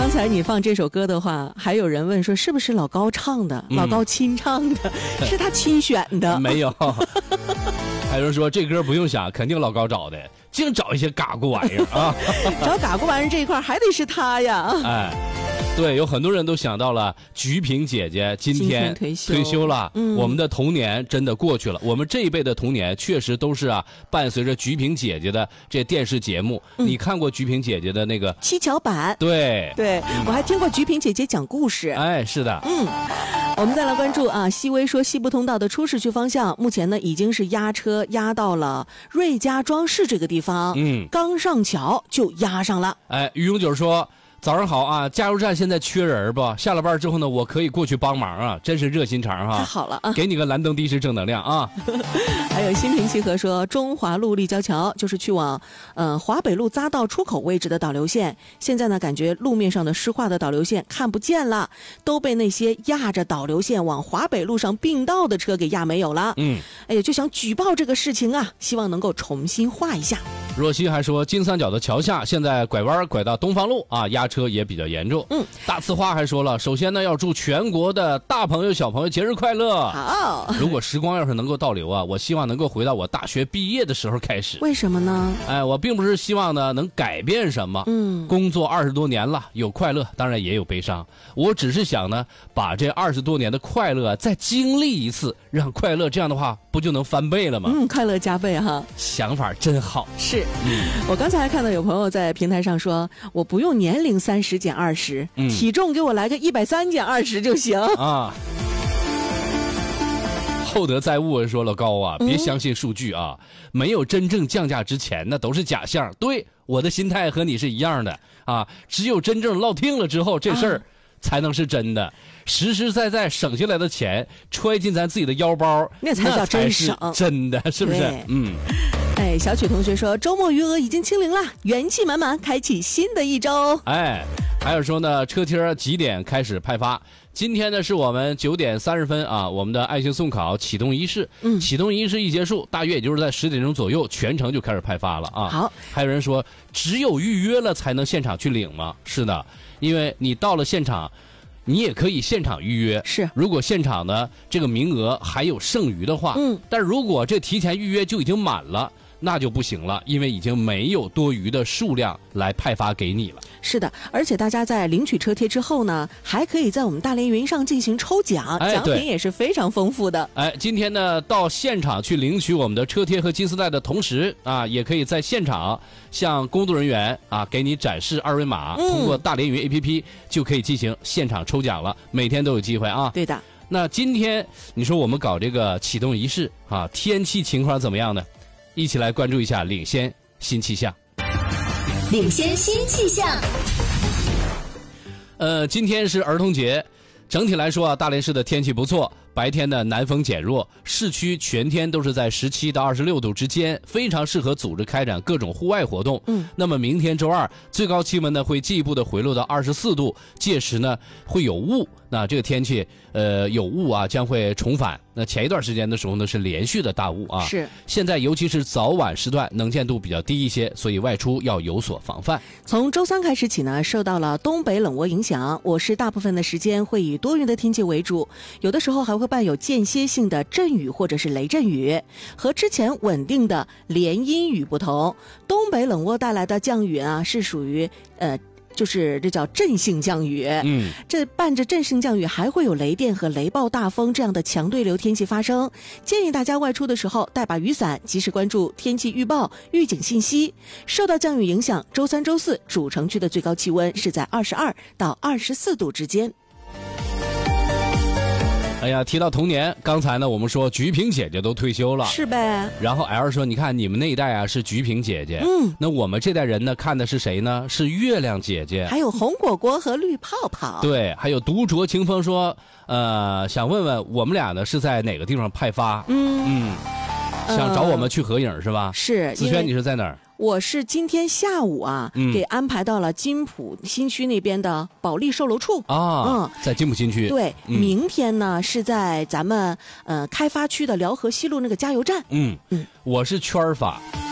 刚才你放这首歌的话，还有人问说是不是老高唱的，老高亲唱的，是他亲选的？ 没有。还有人说这歌不用想，肯定老高找的，净找一些嘎咕玩意儿啊。 找嘎咕玩意儿这一块还得是他呀。 哎，对，有很多人都想到了菊萍姐姐今天退休了，我们的童年真的过去了。我们这一辈的童年确实都是伴随着菊萍姐姐的这电视节目。你看过菊萍姐姐的那个七巧板？ 对， 我还听过菊萍姐姐讲故事。 哎，是的。 我们再来关注西微说西部通道的出市区方向，目前呢已经是压车压到了瑞家庄市这个地方，刚上桥就压上了。 哎，于永久说早上好啊，加油站现在缺人不？下了班之后呢，我可以过去帮忙啊，真是热心肠哈。 太好了啊， 给你个蓝灯的士正能量啊。 还有心平气和说，中华路立交桥就是去往华北路匝道出口位置的导流线，现在呢感觉路面上的湿化的导流线看不见了，都被那些压着导流线往华北路上并道的车给压没有了。哎呀，就想举报这个事情啊，希望能够重新画一下。 若曦还说，金三角的桥下现在拐弯拐到东方路啊，压车也比较严重。大呲花还说了，首先呢要祝全国的大朋友小朋友节日快乐。 好， 如果时光要是能够倒流啊，我希望能够回到我大学毕业的时候开始。 为什么呢？ 哎，我并不是希望呢能改变什么。工作20多年了，有快乐，当然也有悲伤。我只是想呢，把这20多年的快乐再经历一次，让快乐这样的话不就能翻倍了吗？快乐加倍哈。 想法真好。 是。我刚才还看到有朋友在平台上说，我不用年龄30减20，体重给我来个130减20就行啊。厚德载物说了，高啊，别相信数据啊，没有真正降价之前那都是假象。对，我的心态和你是一样的啊，只有真正落听了之后，这事儿才能是真的，实实在在省下来的钱揣进咱自己的腰包， 那才叫真省， 真的是不是？ 哎，小曲同学说，周末余额已经清零了，元气满满，开启新的一周。 哎，还有说呢，车贴几点开始派发？今天呢是我们9点30分啊，我们的爱心送考启动仪式，启动仪式一结束，大约也就是在10点钟左右，全程就开始派发了啊。 好， 还有人说，只有预约了才能现场去领吗？是的，因为你到了现场，你也可以现场预约。 是， 如果现场呢这个名额还有剩余的话，但如果这提前预约就已经满了，那就不行了，因为已经没有多余的数量来派发给你了。 是的，而且大家在领取车贴之后呢，还可以在我们大连云上进行抽奖，奖品也是非常丰富的。 哎，今天呢到现场去领取我们的车贴和金丝带的同时啊，也可以在现场向工作人员啊给你展示二维码，通过大连云 APP 就可以进行现场抽奖了，每天都有机会啊。 对的。 那今天你说我们搞这个启动仪式啊，天气情况怎么样呢？一起来关注一下领先新气象。 领先新气象。 今天是儿童节，整体来说啊，大连市的天气不错，白天的南风减弱，市区全天都是在17到26度之间，非常适合组织开展各种户外活动。那么明天周二，最高气温呢会进一步的回落到24度，届时呢会有雾。那这个天气，有雾啊，将会重返。那前一段时间的时候呢，是连续的大雾啊。 是。 现在尤其是早晚时段，能见度比较低一些，所以外出要有所防范。 从周三开始起呢，受到了东北冷涡影响，我市大部分的时间会以多云的天气为主，有的时候还会伴有间歇性的阵雨或者是雷阵雨。和之前稳定的连阴雨不同，东北冷涡带来的降雨啊，是属于就是这叫阵性降雨，这伴着阵性降雨还会有雷电和雷暴大风这样的强对流天气发生，建议大家外出的时候带把雨伞，及时关注天气预报预警信息。受到降雨影响，周三周四主城区的最高气温是在22到24度之间。 哎呀，提到童年，刚才呢我们说菊萍姐姐都退休了， 是呗。 然后 L 说，你看你们那一代啊是菊萍姐姐，那我们这代人呢看的是谁呢？是月亮姐姐， 还有红果果和绿泡泡。 对，还有独酌清风说，想问问我们俩呢是在哪个地方派发？想找我们去合影是吧？ 是。 子轩，你是在哪儿？ 我是今天下午啊，给安排到了金浦新区那边的保利售楼处啊，在金浦新区。 对，明天呢是在咱们开发区的辽河西路那个加油站。 我是圈儿法，